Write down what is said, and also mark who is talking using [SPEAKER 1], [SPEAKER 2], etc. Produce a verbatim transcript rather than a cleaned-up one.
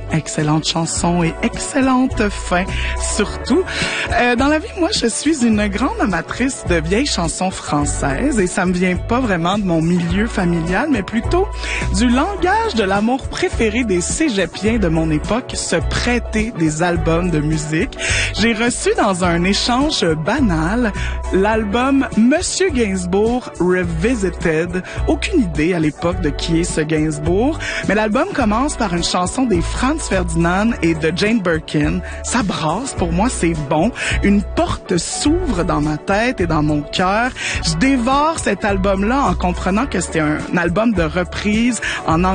[SPEAKER 1] Excellente chanson et excellente fin, surtout. Euh, dans la vie, moi, je suis une grande amatrice de vieilles chansons françaises et ça me vient pas vraiment de mon milieu familial, mais plutôt du langage de l'amour préféré des cégepiens de mon époque, se prêter des albums de musique. J'ai reçu dans un échange banal l'album Monsieur Gainsbourg Revisited. Aucune idée à l'époque de qui est ce Gainsbourg, mais l'album commence par une chanson des Franz Ferdinand et de Jane Birkin. Ça brasse, pour moi c'est bon. Une porte s'ouvre dans ma tête et dans mon cœur. Je dévore cet album-là en comprenant que c'était un album de reprise en anglais